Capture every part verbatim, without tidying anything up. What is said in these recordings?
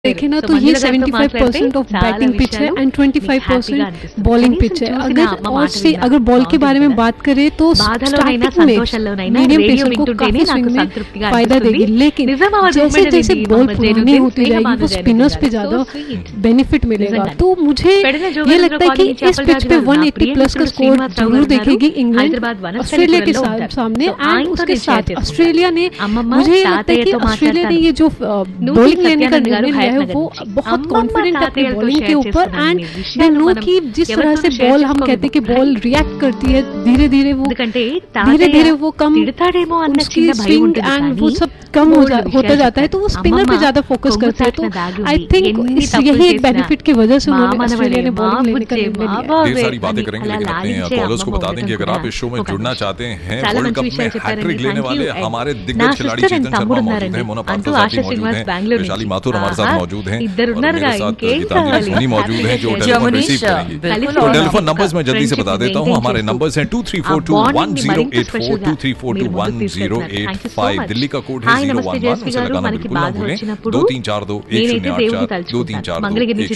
देखे ना तो ये पचहत्तर परसेंट ऑफ बैटिंग पिच है एंड पच्चीस परसेंट बॉलिंग पिच है। अगर और से अगर बॉल के बारे में बात करें तो स्टार्टिंग में मीडियम पेसर को काफी स्विंग में फायदा देगी, लेकिन जैसे जैसे बॉल पुरानी होती जाएगी वो स्पिनर्स पे ज्यादा बेनिफिट मिलेगा। तो मुझे ये लगता है कि इस पिच पे एक सौ अस्सी प्लस का स्कोर जरूर देखेगी इंग्लैंड ऑस्ट्रेलिया के सामने। एंड उसके साथ ऑस्ट्रेलिया ने, मुझे ये लगता है कि ऑस्ट्रेलिया ने ये जो बॉलिंग लेने का निर्णय है वो बहुत कॉन्फिडेंट है अपनी बॉलिंग के ऊपर। एंड दे नो कि जिस तरह से बॉल, हम कहते हैं कि बॉल रिएक्ट करती है धीरे धीरे, वो धीरे धीरे वो कम उसकी स्विंग एंड वो सब कम हो जा, होता जाता है, तो वो स्पिनर पे ज्यादा फोकस करते हैं। तो आई थिंक यही एक बेनिफिट की वजह से उन्होंने ऑस्ट्रेलिया ने बॉलिंग लेने का निर्णय लिया। ढेर सारी बातें करेंगे, लेकिन अपने कॉलर्स को बता दें कि अगर आप इस शो में जुड़ना चाहते हैं, वर्ल्ड कप में हैट्रिक लेने वाले हमारे दिग्गज खिलाड़ी चेतन शर्मा मौजूद हैं, मोना पार्थो साथी मौजूद हैं, वैशाली माथुर हमारे साथ मौजूद हैं, मेरे साथ गीतांजलि सोनी मौजूद हैं जो टेलीफोन रिसीव करेंगी। तो टेलीफोन नंबर्स मैं जल्दी से बता देता हूँ। हमारे नंबर्स हैं to three four to one zero eight four, to three four to one zero eight five, Delhi का कोड है जीरो वन वन, उसे लगाना बिल्कुल ना भूलें, दो तीन चार दो एक शून्य आठ चार, दो तीन चार दो एक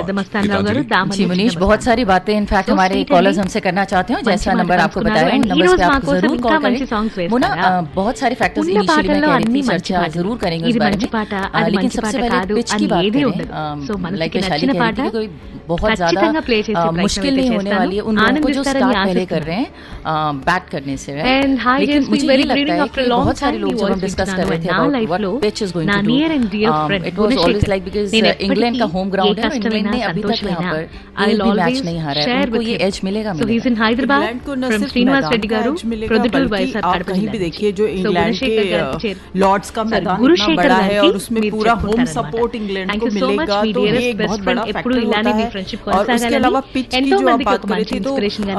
शून्य आठ। जी मनीष, बहुत सारी बातें इनफैक्ट हमारे कॉलर्स हमसे करना चाहते हैं, जैसा नंबर आपको बताया नंबर पे आप जरूर कॉल करें। मोना, बहुत सारे फैक्टर्स इनिशियली मैं कह रही थी, चर्चा जरूर करेंगे इस बारे में, लेकिन सबसे पहले पिच की बात करें। लाइक वैशाली कह रही थी कोई बहुत ज्यादा मुश्किल नहीं होने वाली है उन लोगों को जो स्टार्ट पहले कर रहे हैं बैट करने से। लेकिन मुझे ये लगता है कि बहुत सारे लोग जब हम डिस्कस कर रहे थे about what pitch is going to do, it was always like because England का होम ग्राउंड है, इंग्लैंड ने अभी तक यहाँ पर एक भी मैच नहीं हारा है, उनको ये एज मिलेगा। इंग्लैंड को न सिर्फ मैदान का एज मिलेगा, बल्कि आप कहीं भी देखिए जो इंग्लैंड के लॉर्ड्स का मैदान इतना बड़ा है और उसमें पूरा होम सपोर्ट इंग्लैंड को मिलेगा, तो ये एक बहुत बड़ा फैक्टर होता है। और उसके अलावा पिच की जो आप बात करें थी तो एक सौ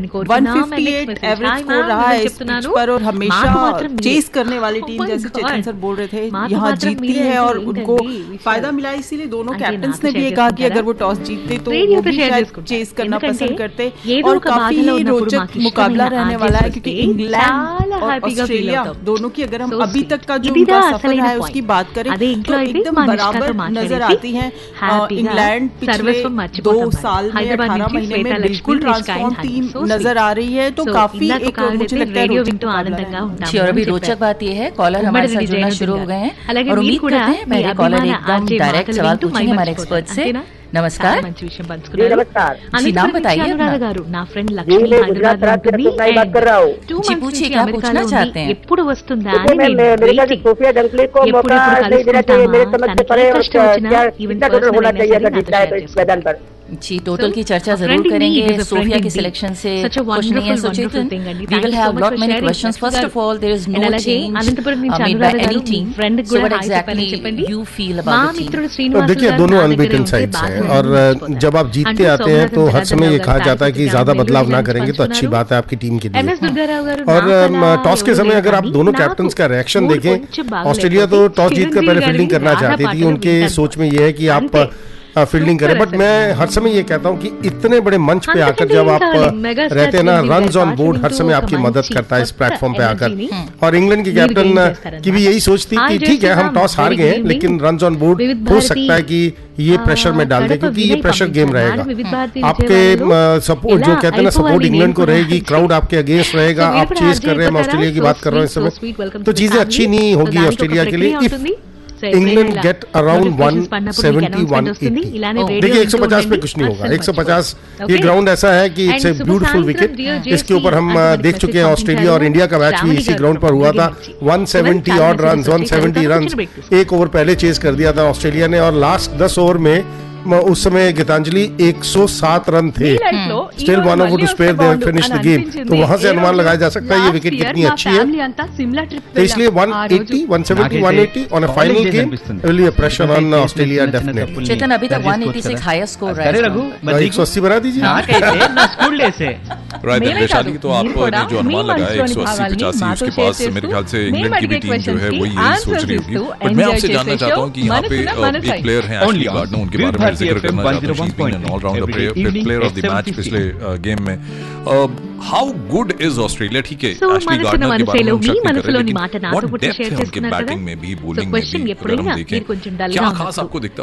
अट्ठावन एवरेज स्कोर रहा है इस पिच पर, और हमेशा चेस करने वाली टीम, जैसे चेतन सर बोल रहे थे, यहाँ जीतती है और उनको फायदा मिला। इसीलिए दोनों कैप्टन्स ने भी ये कहा कि अगर वो टॉस जीतते तो वो भी शायद चेस करना पसंद करते, और काफी रोचक मुकाबला रहने वाला है, क्योंकि इंग्लैंड और ऑस्ट्रेलिया दोनों की अगर हम अभी तक का जो उनका सफर है उसकी बात करें तो एकदम बराबर नजर आती है। इंग्लैंड पिछले दो साल में अठारह महीने में बिल्कुल ट्रांसफॉर्म टीम नजर आ रही है, तो काफी एक मुझे लगता है। और अभी रोचक बात यह है, कॉलर हमारे साथ जुड़ना शुरू हो गए हैं और उम्मीद करते हैं मेरे कॉलर एकदम डायरेक्ट सवाल पूछेंगे हमारे एक्सपर्ट से। नमस्कार जी, नमस्कार जी, नाम बताइए अपना। जी, मैं गुजरात राज्य से बात कर रहा हूँ। जी पूछिए, क्या पूछना चाहते हैं? मेरे ख्याल से सोफिया डंकले को मौका नहीं देना चाहिए, मेरे समझ से परे कितना टोटल होना चाहिए अगर जीतना है तो इस मैदान पर? जी, टोटल की चर्चा जरूर करेंगे। सोफिया की सिलेक्शन से कुछ नहीं है सोचित, we will have lot many questions. First of all, there is no change made by any team, so what exactly you feel about the team? तो देखिए, दोनों अनबीटन साइड्स हैं, और जब आप जीतते आते हैं तो हर समय ये कहा जाता है कि ज्यादा बदलाव ना करेंगे तो अच्छी बात है आपकी टीम के लिए। और टॉस के समय अगर आप दोनों कैप्टन्स का रिएक्शन देखें, ऑस्ट्रेलिया तो टॉस जीतकर पहले फील्डिंग करना चाहती थी, उनके सोच में ये है कि आप फील्डिंग करें, बट मैं हर समय ये कहता हूँ कि इतने बड़े मंच पे आकर जब आप रहते हैं ना, रन्स ऑन बोर्ड हर समय आपकी मदद करता है इस प्लेटफॉर्म पे आकर। और इंग्लैंड की कैप्टन की भी यही सोच थी कि ठीक है हम टॉस हार गए हैं, लेकिन रन्स ऑन बोर्ड हो सकता है कि ये प्रेशर में डाल दे, क्योंकि ये प्रेशर गेम रहेगा। आपके सपोर्ट जो कहते हैं ना, सपोर्ट इंग्लैंड को रहेगी, क्राउड आपके अगेंस्ट रहेगा, आप चेस कर रहे हैं, मैं ऑस्ट्रेलिया की बात कर रहा हूँ इस समय, तो चीजें अच्छी नहीं होगी ऑस्ट्रेलिया के लिए if England get around one seventy one eighty. देखिए, एक सौ पचास पे कुछ नहीं होगा, एक सौ पचास ये ग्राउंड ऐसा है कि इट्स ए ब्यूटीफुल विकेट। इसके ऊपर हम देख चुके हैं, ऑस्ट्रेलिया और इंडिया का मैच भी इसी ग्राउंड पर हुआ था। One seventy odd runs, one seventy runs एक ओवर पहले चेज कर दिया था ऑस्ट्रेलिया ने, और लास्ट दस ओवर में उस समय गीतांजलि एक सौ सात रन थे, still one over to spare they finish the game. तो वहां से अनुमान लगाया जा सकता है ये विकेट कितनी अच्छी है। तो इसलिए one eighty, one seventy, one eighty on a final game will be a pressure on Australia definitely. चेतन, अभी तक one eighty six highest score रहा है, एक सौ अस्सी बना दीजिए। राइट, वैशाली तो आपने जो अनुमान लगाया एक सौ अस्सी पचासी, उसके पास मेरे ख्याल से इंग्लैंड की भी टीम जो है वो यही सोच रही होगी। बट मैं आपसे जानना चाहता हूँ कि यहाँ पे एक प्लेयर है एशली गार्डनर, उनके बारे में जिक्र करना चाहता हूँ। She is been an allrounder player of the match पिछले गेम में। How good is Australia? ठीक है, एशली गार्डनर के बारे में हम शक नहीं कर रहे, लेकिन व्हाट डेप्थ है उनके बैटिंग में भी, बॉलिंग में भी, अगर हम देखें क्या खास आपको दिखता है?